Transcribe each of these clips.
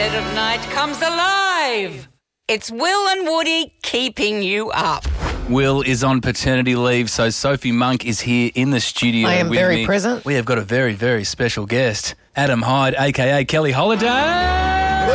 dead of night comes alive. It's Will and Woody keeping you up. Will is on paternity leave, so Sophie Monk is here in the studio. I am with very me. present. We have got a very, very special guest, Adam Hyde, a.k.a. Kelly Holiday.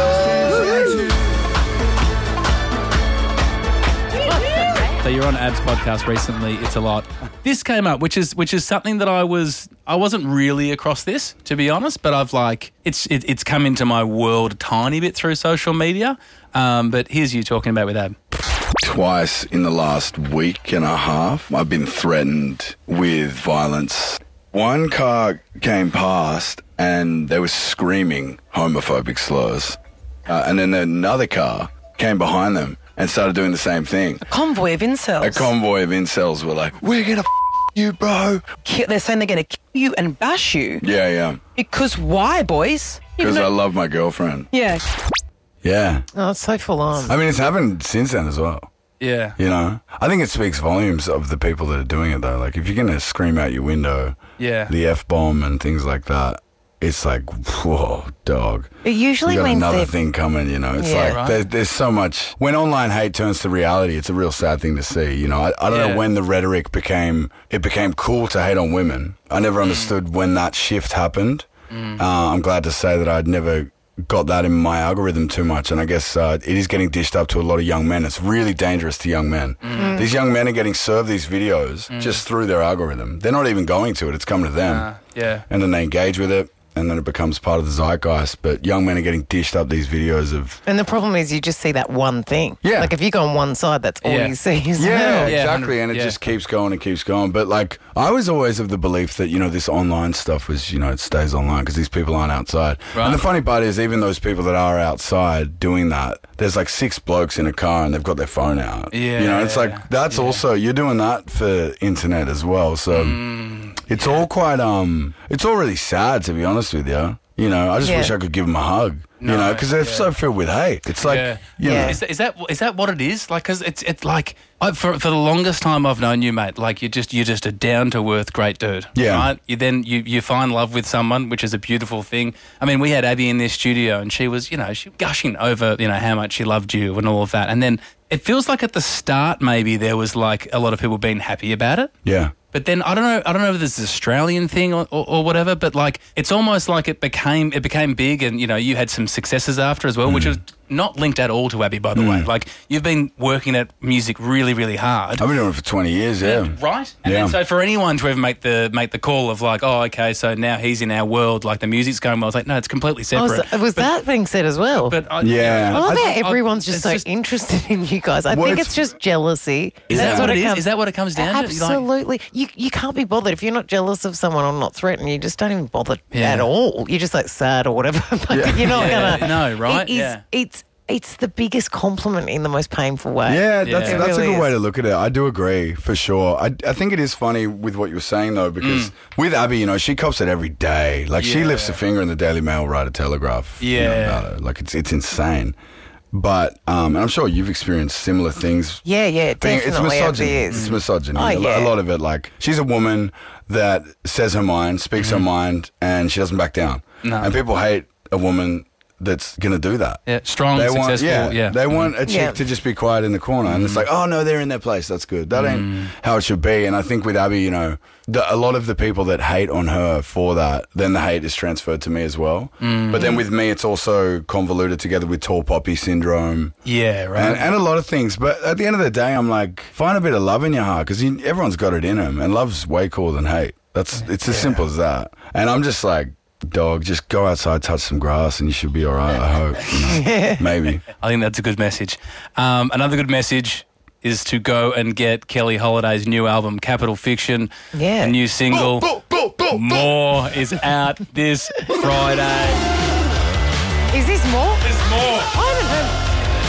So you're on Ab's podcast recently. It's a lot. This came up, which is something that I wasn't really across this, to be honest, but I've it's come into my world a tiny bit through social media. But here's you talking about with Ab. Twice in the last week and a half, I've been threatened with violence. One car came past and they were screaming homophobic slurs. And then another car came behind them and started doing the same thing. A convoy of incels. A convoy of incels were like, we're going to you, bro. They're saying they're going to kill you and bash you. Yeah. Because why, boys? Because I love my girlfriend. Yeah. Yeah. Oh, it's so full on. I mean, it's happened since then as well. Yeah. You know? I think it speaks volumes of the people that are doing it, though. Like, if you're going to scream out your window, the F-bomb and things like that, it's like, whoa, dog. It usually you got means another thing coming, you know. It's there's so much. When online hate turns to reality, it's a real sad thing to see. You know, I don't know when the rhetoric became cool to hate on women. I never understood when that shift happened. I'm glad to say that I'd never got that in my algorithm too much, and I guess it is getting dished up to a lot of young men. It's really dangerous to young men. These young men are getting served these videos just through their algorithm. They're not even going to it. It's coming to them. And then they engage with it. And then it becomes part of the zeitgeist. But young men are getting dished up these videos of... And the problem is you just see that one thing. Yeah. Like if you go on one side, that's all you see. Yeah, exactly. And it just keeps going and keeps going. But like, I was always of the belief that, you know, this online stuff was, you know, it stays online because these people aren't outside. Right. And the funny part is even those people that are outside doing that, there's like 6 blokes in a car and they've got their phone out. Yeah. You know, it's like, that's also, you're doing that for internet as well. So... It's all quite, it's all really sad, to be honest with you. You know, I just wish I could give them a hug, you know, because they're so filled with hate. It's like, you know. Is that what it is? Like, because it's like, for the longest time I've known you, mate, like you're just a down-to-earth great dude, right? You find love with someone, which is a beautiful thing. I mean, we had Abby in this studio and she was, you know, she was gushing over, you know, how much she loved you and all of that. And then it feels like at the start maybe there was like a lot of people being happy about it. Yeah. But then I don't know if this is an Australian thing or whatever, but like it's almost like it became big and, you know, you had some successes after as well, which was not linked at all to Abby, by the way. Like you've been working at music really, really hard. I've been doing it for 20 years, Right? And then so for anyone to ever make the call of like, oh, okay, so now he's in our world, like the music's going well, it's like, no, it's completely separate. Was that being said as well? But I love how everyone's just so interested in you guys. I think it's just jealousy. Is that what it is? Is that what it comes down to? Absolutely. You can't be bothered. If you're not jealous of someone or not threatened, you just don't even bother at all. You're just like sad or whatever. You're not going to... No, right? It's the biggest compliment in the most painful way. Yeah, that's a good way to look at it. I do agree, for sure. I think it is funny with what you were saying, though, because with Abby, you know, she cops it every day. Like, she lifts a finger in the Daily Mail, write a Telegraph. You know, about it. Like, it's insane. But and I'm sure you've experienced similar things. Yeah, definitely. It's misogyny. It's misogyny. A lot of it, like, she's a woman that says her mind, speaks her mind, and she doesn't back down. No. And people hate a woman that's going to do that. Yeah, strong, successful. They want a chick to just be quiet in the corner. And it's like, oh, no, they're in their place. That's good. That ain't how it should be. And I think with Abby, you know, a lot of the people that hate on her for that, then the hate is transferred to me as well. But then with me, it's also convoluted together with tall poppy syndrome. Yeah, right. And a lot of things. But at the end of the day, I'm like, find a bit of love in your heart because everyone's got it in them. And love's way cooler than hate. It's as simple as that. And I'm just like, dog, just go outside, touch some grass, and you should be all right, I hope. You know, maybe. I think that's a good message. Another good message is to go and get Kelly Holiday's new album, Capital Fiction. Yeah. A new single, More, is out this Friday. Is this More? This is More. I haven't heard...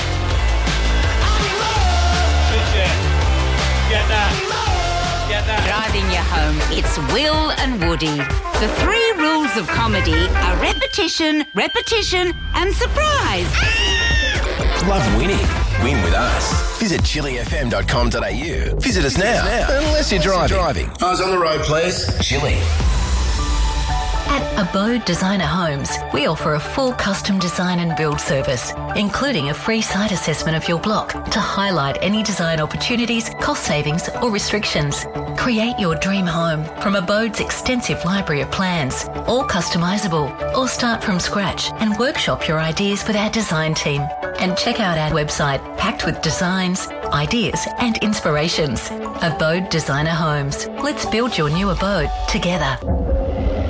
Driving you home, it's Will and Woody. The 3 rules of comedy are repetition, and surprise. Love winning? Win with us. Visit chilifm.com.au. Visit us now. Unless you're driving. Eyes on the road, please. Chili. At Abode Designer Homes, we offer a full custom design and build service, including a free site assessment of your block to highlight any design opportunities, cost savings or restrictions. Create your dream home from Abode's extensive library of plans, all customisable, or start from scratch and workshop your ideas with our design team. And check out our website packed with designs, ideas and inspirations. Abode Designer Homes. Let's build your new abode together.